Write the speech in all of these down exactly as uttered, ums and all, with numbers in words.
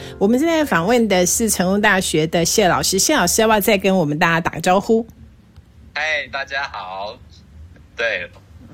我们现在访问的是成功大学的谢老师，谢老师要不要再跟我们大家打个招呼？ 嗨，大家好。对，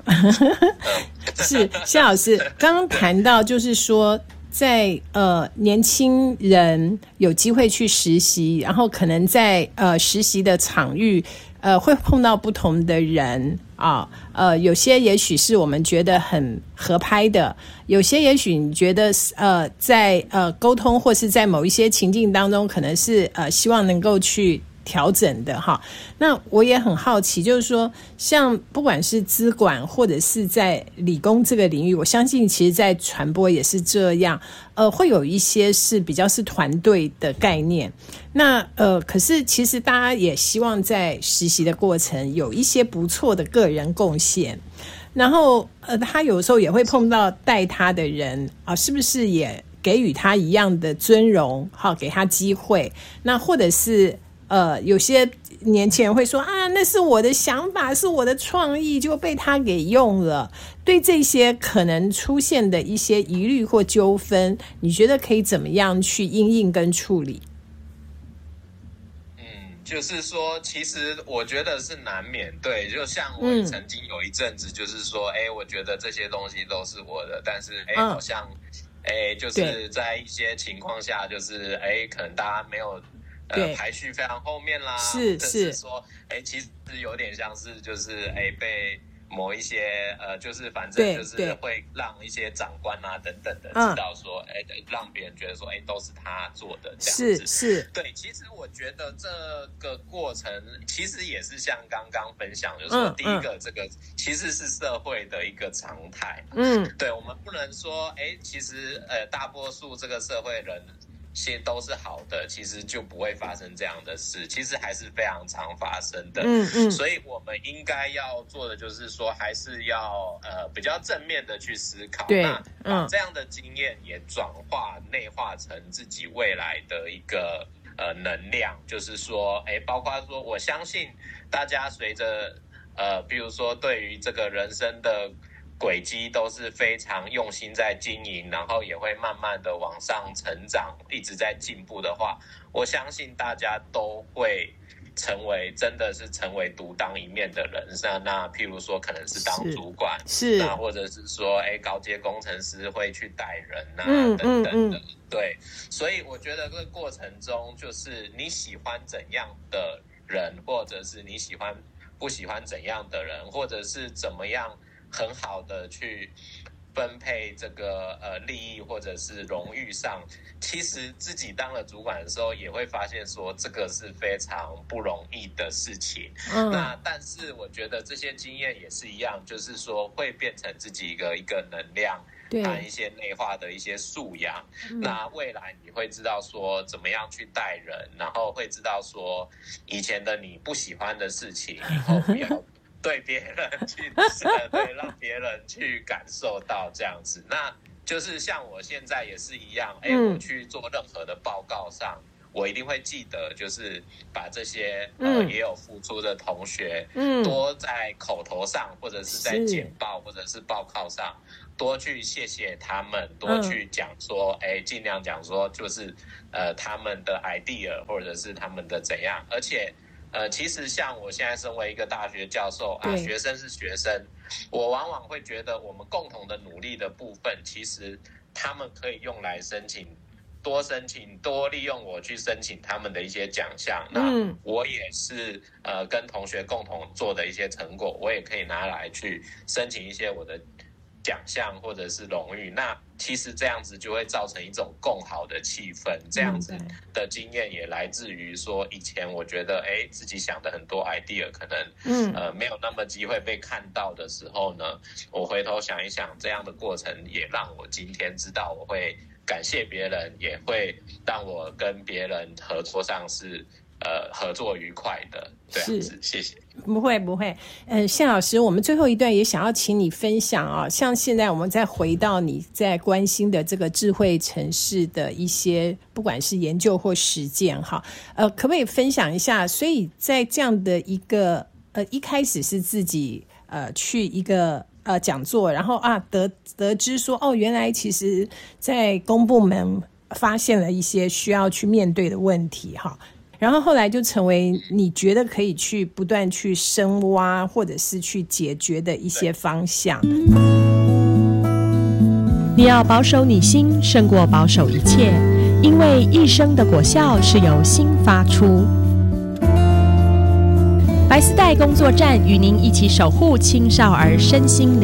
是谢老师刚刚谈到，就是说在呃年轻人有机会去实习，然后可能在呃实习的场域呃会碰到不同的人啊，呃有些也许是我们觉得很合拍的，有些也许你觉得呃在呃沟通或是在某一些情境当中，可能是呃希望能够去调整的哈。那我也很好奇，就是说像不管是资管或者是在理工这个领域，我相信其实在传播也是这样，呃，会有一些是比较是团队的概念。那呃，可是其实大家也希望在实习的过程有一些不错的个人贡献，然后呃，他有时候也会碰到带他的人啊、呃，是不是也给予他一样的尊荣，好，给他机会？那或者是呃，有些年轻人会说啊，那是我的想法，是我的创意，就被他给用了。对这些可能出现的一些疑虑或纠纷，你觉得可以怎么样去因应跟处理？ 嗯，就是说，其实我觉得是难免。对，就像我曾经有一阵子，就是说，哎、嗯，我觉得这些东西都是我的，但是哎，好像哎，就是在一些情况下，就是哎，可能大家没有。呃，排序非常后面啦， 是是说，哎，其实有点像是就是，哎，被某一些呃，就是反正就是会让一些长官啊等等的知道说，哎、嗯，让别人觉得说，哎，都是他做的这样子。 是是， 对，其实我觉得这个过程其实也是像刚刚分享，就是说，第一个、嗯、这个其实是社会的一个常态。嗯，对，我们不能说，哎，其实呃，大多数这个社会人。些都是好的，其实就不会发生这样的事，其实还是非常常发生的。嗯嗯，所以我们应该要做的就是说，还是要呃比较正面的去思考， 对， 那把这样的经验也转化内化成自己未来的一个呃能量，就是说，哎，包括说，我相信大家随着呃，比如说对于这个人生的。轨迹都是非常用心在经营，然后也会慢慢的往上成长，一直在进步的话，我相信大家都会成为真的是成为独当一面的人。那那譬如说可能是当主管， 是， 那或者是说哎高阶工程师会去带人啊、嗯、等等的、嗯嗯，对。所以我觉得这个过程中，就是你喜欢怎样的人，或者是你喜欢不喜欢怎样的人，或者是怎么样。很好的去分配这个呃利益或者是荣誉上，其实自己当了主管的时候也会发现说这个是非常不容易的事情。嗯，那但是我觉得这些经验也是一样，就是说会变成自己一个一个能量，和一些内化的一些素养。嗯，那未来你会知道说怎么样去带人，然后会知道说以前的你不喜欢的事情，以后不要。对别人去，对，让别人去感受到这样子，那就是像我现在也是一样，哎、嗯，我去做任何的报告上，我一定会记得，就是把这些呃、嗯、也有付出的同学，嗯，多在口头上或者是在简报或者是报告上，多去谢谢他们，多去讲说，哎、嗯，尽量讲说，就是呃他们的 idea 或者是他们的怎样，而且。呃，其实像我现在身为一个大学教授啊，学生是学生，我往往会觉得我们共同的努力的部分，其实他们可以用来申请，多申请，多利用我去申请他们的一些奖项。那我也是呃跟同学共同做的一些成果，我也可以拿来去申请一些我的奖项或者是荣誉。那其实这样子就会造成一种共好的气氛，这样子的经验也来自于说以前我觉得哎自己想的很多 idea 可能嗯呃没有那么机会被看到的时候呢，我回头想一想，这样的过程也让我今天知道我会感谢别人，也会让我跟别人合作上是呃合作愉快的，这样子。谢谢。 不会不会，呃，谢老师，我们最后一段也想要请你分享啊，像现在我们再回到你在关心的这个智慧城市的一些，不管是研究或实践哈，呃，可不可以分享一下？所以在这样的一个呃，一开始是自己呃去一个呃讲座，然后啊得得知说哦，原来其实在公部门发现了一些需要去面对的问题哈，然后后来就成为你觉得可以去不断去深挖或者是去解决的一些方向。 你要保守你心胜过保守一切，因为一生的果效是由心发出。白丝带工作站与您一起守护青少儿身心灵。